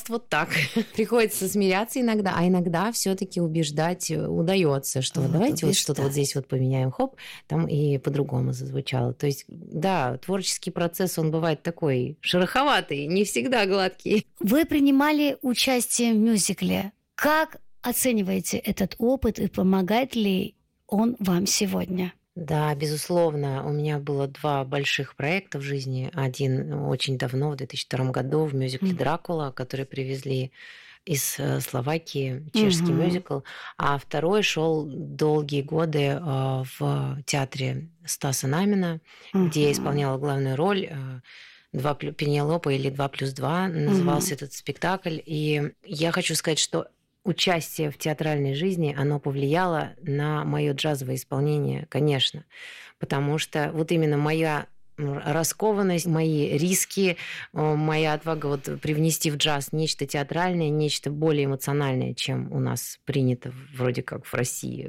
бывает вот так. Приходится смиряться иногда, а иногда все-таки убеждать удается, что вот давайте вот что-то вот здесь вот поменяем, хоп, там и по-другому зазвучало. То есть, да, творческий процесс, он бывает такой шероховатый, не всегда гладкий. Вы принимали участие в мюзикле. Как оцениваете этот опыт и помогает ли он вам сегодня? Да, безусловно, у меня было 2 больших проекта в жизни. Один очень давно, в 2002 году, в мюзикле «Дракула», который привезли из Словакии, чешский мюзикл, а второй шел долгие годы в театре Стаса Намина, где я исполняла главную роль. Пенелопа или 2+2 назывался этот спектакль. И я хочу сказать, что участие в театральной жизни, оно повлияло на мое джазовое исполнение, конечно. Потому что вот именно моя раскованность, мои риски, моя отвага вот привнести в джаз нечто театральное, нечто более эмоциональное, чем у нас принято вроде как в России,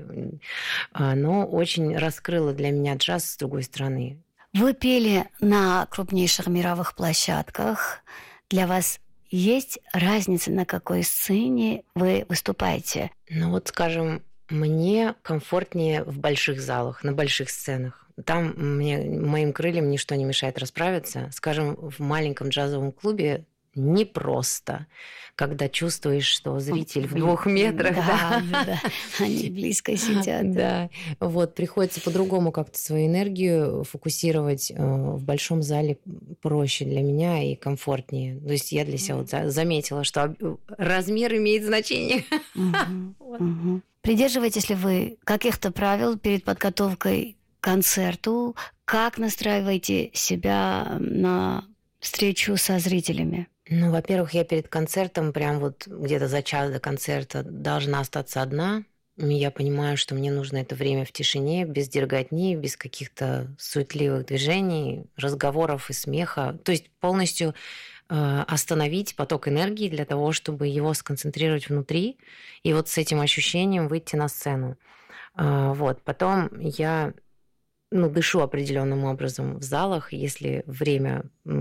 оно очень раскрыло для меня джаз с другой стороны. Вы пели на крупнейших мировых площадках. Для вас есть разница, на какой сцене вы выступаете? Ну вот, скажем, мне комфортнее в больших залах, на больших сценах. Там моим крыльям ничто не мешает расправиться. Скажем, в маленьком джазовом клубе непросто, когда чувствуешь, что зритель в 2 метрах. Да. Они близко сидят. Да, вот, приходится по-другому как-то свою энергию фокусировать. В большом зале проще для меня и комфортнее. То есть я для себя вот заметила, что размер имеет значение. Придерживаетесь ли вы каких-то правил перед подготовкой к концерту? Как настраиваете себя на встречу со зрителями? Ну, во-первых, я перед концертом, прям вот где-то за час до концерта должна остаться одна. Я понимаю, что мне нужно это время в тишине, без дерготни, без каких-то суетливых движений, разговоров и смеха. То есть полностью остановить поток энергии для того, чтобы его сконцентрировать внутри и вот с этим ощущением выйти на сцену. Вот. Потом я дышу определенным образом в залах, если время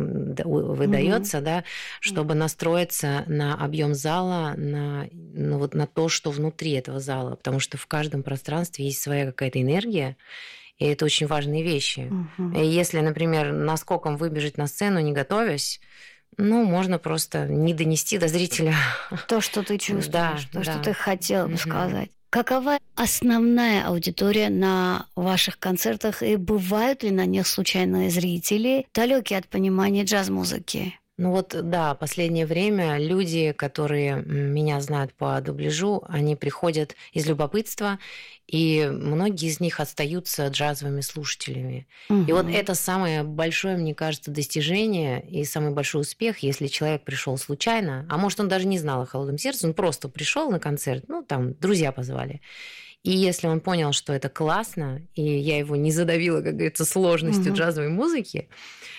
выдается, да, чтобы настроиться на объем зала, на то, что внутри этого зала, потому что в каждом пространстве есть своя какая-то энергия, и это очень важные вещи. И если, например, наскоком выбежать на сцену, не готовясь, можно просто не донести до зрителя то, что ты чувствуешь, что ты хотела бы сказать. Какова основная аудитория на ваших концертах, и бывают ли на них случайные зрители, далекие от понимания джаз-музыки? Последнее время люди, которые меня знают по дубляжу, они приходят из любопытства, и многие из них остаются джазовыми слушателями. И вот это самое большое, мне кажется, достижение и самый большой успех, если человек пришел случайно, а может, он даже не знал о «Холодном сердце», он просто пришел на концерт, друзья позвали. И если он понял, что это классно, и я его не задавила, как говорится, сложностью джазовой музыки,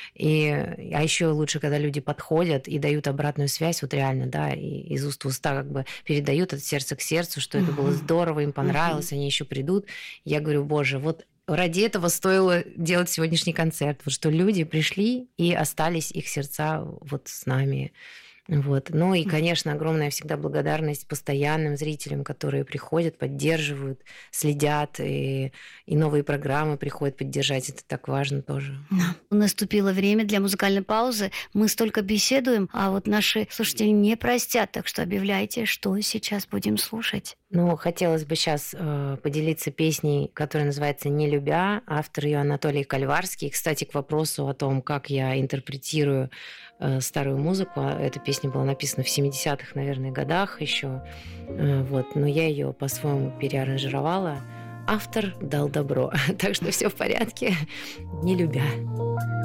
а еще лучше, когда люди подходят и дают обратную связь, вот реально, да, и из уст в уста как бы передают от сердца к сердцу, что это было здорово, им понравилось, они еще придут. Я говорю, боже, вот ради этого стоило делать сегодняшний концерт, вот что люди пришли и остались их сердца вот с нами. Вот. И, конечно, огромная всегда благодарность постоянным зрителям, которые приходят, поддерживают, следят, и новые программы приходят поддержать. Это так важно тоже. Наступило время для музыкальной паузы. Мы столько беседуем, а вот наши слушатели не простят, так что объявляйте, что сейчас будем слушать. Хотелось бы сейчас поделиться песней, которая называется «Не любя». Автор ее Анатолий Кальварский. Кстати, к вопросу о том, как я интерпретирую старую музыку. Эта песня была написана в 70-х, наверное, годах еще. Но я ее по-своему переаранжировала. Автор дал добро. Так что все в порядке. «Не любя».